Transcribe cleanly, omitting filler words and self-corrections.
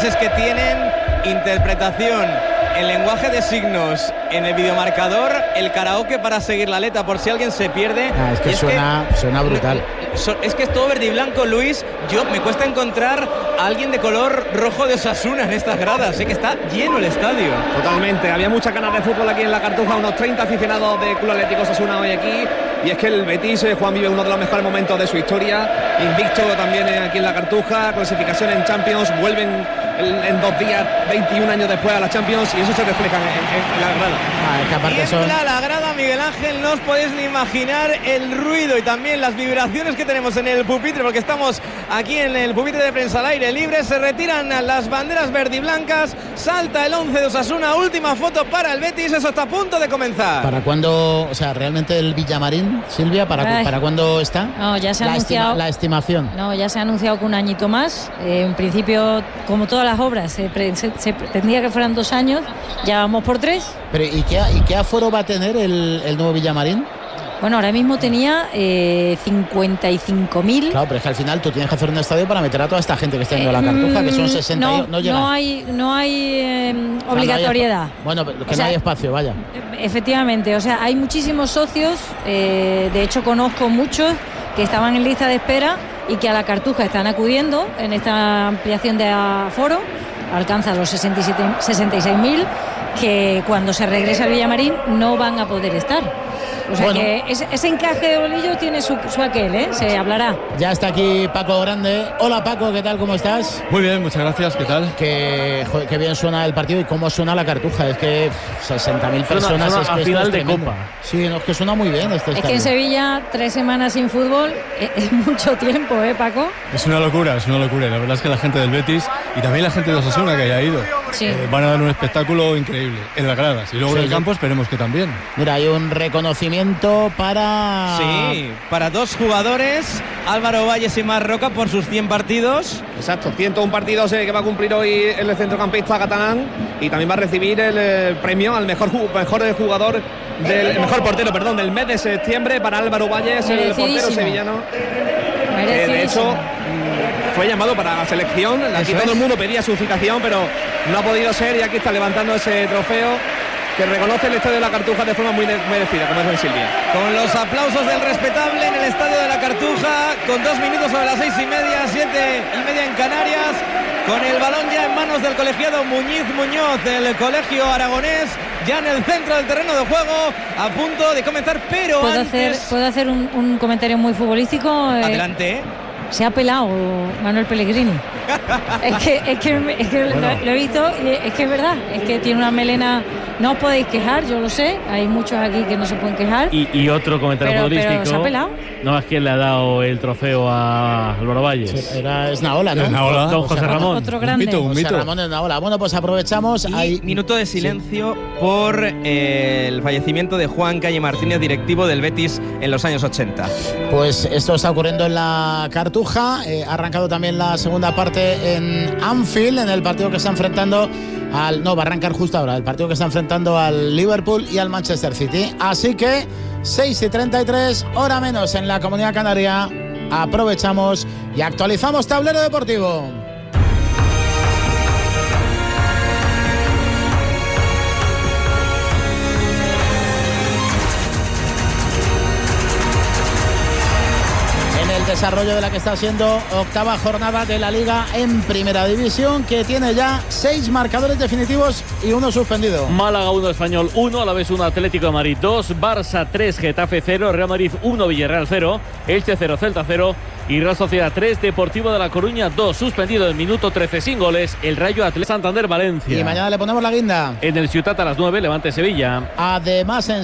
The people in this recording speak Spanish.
es que tienen interpretación en lenguaje de signos en el videomarcador, el karaoke para seguir la letra por si alguien se pierde. Es que suena brutal. Es que es todo verde y blanco, Luis. Me cuesta encontrar a alguien de color rojo de Osasuna en estas gradas. Sé que está lleno el estadio. Totalmente, había muchas ganas de fútbol aquí en la Cartuja, unos 30 aficionados del Club Atlético Osasuna hoy aquí. Y es que el Betis, Juan, vive uno de los mejores momentos de su historia. Invicto también aquí en la Cartuja, clasificación en Champions, vuelven en 2 días, 21 años después a la Champions, y eso se refleja en la grada. Tiembla la grada, Miguel Ángel, no os podéis ni imaginar el ruido y también las vibraciones que tenemos en el pupitre, porque estamos aquí en el pupitre de prensa al aire libre. Se retiran las banderas verde y blancas, salta el 11 de Osasuna, última foto para el Betis, eso está a punto de comenzar. ¿Para cuándo, realmente el Villamarín, Silvia, para cuándo está? No, ya se ha anunciado la estimación. No, ya se ha anunciado que un añito más. En principio, como todas las obras, se pretendía que fueran 2 años, ya vamos por 3. Pero ¿y qué aforo va a tener el nuevo Villamarín? Bueno, ahora mismo tenía 55.000. Claro, pero es que al final tú tienes que hacer un estadio para meter a toda esta gente que está yendo a la Cartuja, que son 60. No hay obligatoriedad. Bueno, que no hay espacio, vaya. Efectivamente, hay muchísimos socios. De hecho, conozco muchos que estaban en lista de espera y que a la Cartuja están acudiendo en esta ampliación de aforo. Alcanza los 66.000, que cuando se regrese al Villamarín no van a poder estar. Que ese encaje de bolillo tiene su aquel, se hablará. Ya está aquí Paco Grande. Hola Paco, ¿qué tal? ¿Cómo estás? Muy bien, muchas gracias, ¿qué tal? Qué bien suena el partido y cómo suena la Cartuja. Es que 60.000 personas suena a final de Copa. Sí, es que suena muy bien este estadio. Es que en Sevilla 3 semanas sin fútbol es mucho tiempo, Paco. Es una locura. La verdad es que la gente del Betis y también la gente de Osasuna que haya ido van a dar un espectáculo increíble en las gradas. Y luego en el campo esperemos que también. Mira, hay un reconocimiento para 2 jugadores, Álvaro Valles y Marroca, por sus 100 partidos. Exacto, 101 partidos que va a cumplir hoy el centrocampista catalán, y también va a recibir el premio al mejor jugador mejor portero, del mes de septiembre para Álvaro Valles, el portero sevillano. De hecho, fue llamado para la selección. Aquí todo el mundo pedía su citación, pero no ha podido ser, y aquí está levantando ese trofeo que reconoce el estadio de la Cartuja de forma muy merecida, como dice Silvia. Con los aplausos del respetable en el estadio de la Cartuja, con 2 minutos sobre las 6:30, 7:30 en Canarias, con el balón ya en manos del colegiado Muñoz del Colegio Aragonés, ya en el centro del terreno de juego, a punto de comenzar, pero ¿Puedo hacer un comentario muy futbolístico? Adelante. Se ha pelado Manuel Pellegrini. es que lo he visto y es que es verdad. Es que tiene una melena. No os podéis quejar, yo lo sé. Hay muchos aquí que no se pueden quejar. Y otro comentario futbolístico. Pero se ha pelado. No es quien le ha dado el trofeo a Álvaro Valles. Sí, era Esnaola, ¿no? Don José Ramón. Otro grande. José Ramón Esnaola. Bueno, pues aprovechamos. Y minuto de silencio por el fallecimiento de Juan Calle Martínez, directivo del Betis en los años 80. Pues esto está ocurriendo en la Cartuja. Ha arrancado también la segunda parte en Anfield, en el partido que está enfrentando va a arrancar justo ahora, el partido que está enfrentando al Liverpool y al Manchester City. Así que 6:33, hora menos en la Comunidad Canaria. Aprovechamos y actualizamos tablero deportivo. Desarrollo de la que está siendo 8ª jornada de la Liga en Primera División, que tiene ya 6 marcadores definitivos y 1 suspendido. Málaga 1, Español 1, Alavés 1, Atlético de Madrid 2, Barça 3, Getafe 0, Real Madrid 1, Villarreal 0, Elche 0, Celta 0 y Real Sociedad 3, Deportivo de La Coruña 2, suspendido en minuto 13 sin goles, el Rayo Atlético Santander Valencia. Y mañana le ponemos la guinda. En el Ciutat a las 9, Levante Sevilla. Además en